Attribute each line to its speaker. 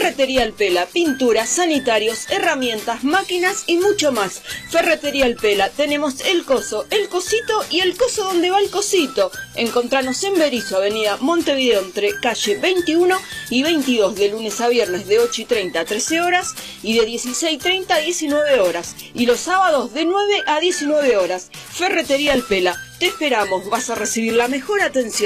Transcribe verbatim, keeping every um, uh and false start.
Speaker 1: Ferretería El Pela, pinturas, sanitarios, herramientas, máquinas y mucho más. Ferretería El Pela, tenemos el coso, el cosito y el coso donde va el cosito. Encontranos en Berizo, avenida Montevideo, entre calle veintiuno y veintidós, de lunes a viernes de ocho y treinta a trece horas y de dieciséis y treinta a diecinueve horas. Y los sábados de nueve a diecinueve horas. Ferretería El Pela, te esperamos, vas a recibir la mejor atención.